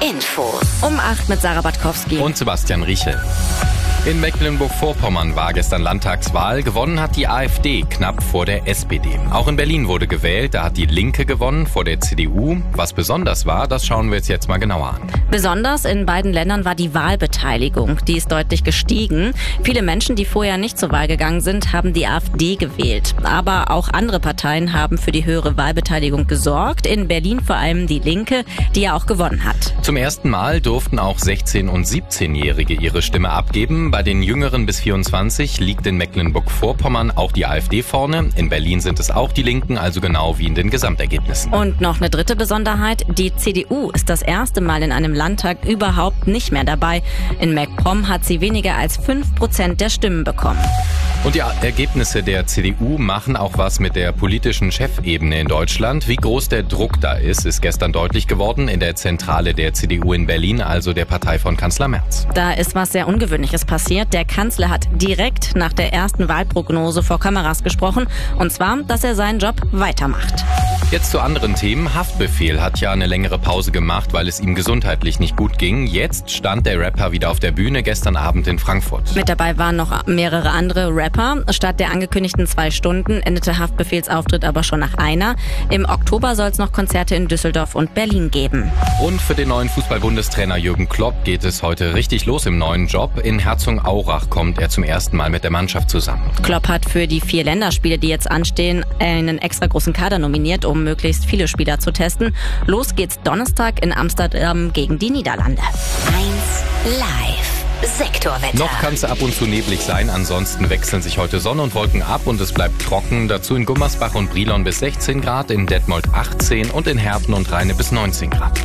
Infos. Um 8 mit Sarah Batkowski. Und Sebastian Riechel. In Mecklenburg-Vorpommern war gestern Landtagswahl. Gewonnen hat die AfD knapp vor der SPD. Auch in Berlin wurde gewählt. Da hat die Linke gewonnen vor der CDU. Was besonders war, das schauen wir jetzt mal genauer an. Besonders in beiden Ländern war die Wahlbeteiligung. Die ist deutlich gestiegen. Viele Menschen, die vorher nicht zur Wahl gegangen sind, haben die AfD gewählt. Aber auch andere Parteien haben für die höhere Wahlbeteiligung gesorgt. In Berlin vor allem die Linke, die ja auch gewonnen hat. Zum ersten Mal durften auch 16- und 17-Jährige ihre Stimme abgeben. Bei den Jüngeren bis 24 liegt in Mecklenburg-Vorpommern auch die AfD vorne. In Berlin sind es auch die Linken, also genau wie in den Gesamtergebnissen. Und noch eine dritte Besonderheit. Die CDU ist das erste Mal in einem Landtag überhaupt nicht mehr dabei. In MacPom hat sie weniger als 5% der Stimmen bekommen. Und die Ergebnisse der CDU machen auch was mit der politischen Chefebene in Deutschland. Wie groß der Druck da ist gestern deutlich geworden in der Zentrale der CDU in Berlin, also der Partei von Kanzler Merz. Da ist was sehr Ungewöhnliches passiert. Der Kanzler hat direkt nach der ersten Wahlprognose vor Kameras gesprochen. Und zwar, dass er seinen Job weitermacht. Jetzt zu anderen Themen. Haftbefehl hat ja eine längere Pause gemacht, weil es ihm gesundheitlich nicht gut ging. Jetzt stand der Rapper wieder auf der Bühne, gestern Abend in Frankfurt. Mit dabei waren noch mehrere andere Rapper. Statt der angekündigten 2 Stunden endete Haftbefehlsauftritt aber schon nach einer. Im Oktober soll es noch Konzerte in Düsseldorf und Berlin geben. Und für den neuen Fußball-Bundestrainer Jürgen Klopp geht es heute richtig los im neuen Job. In Herzogenaurach kommt er zum ersten Mal mit der Mannschaft zusammen. Klopp hat für die 4 Länderspiele, die jetzt anstehen, einen extra großen Kader nominiert, um möglichst viele Spieler zu testen. Los geht's Donnerstag in Amsterdam gegen die Niederlande. 1 Live. Sektorwetter. Noch kann es ab und zu neblig sein, ansonsten wechseln sich heute Sonne und Wolken ab und es bleibt trocken. Dazu in Gummersbach und Brilon bis 16 Grad, in Detmold 18 und in Herten und Rheine bis 19 Grad.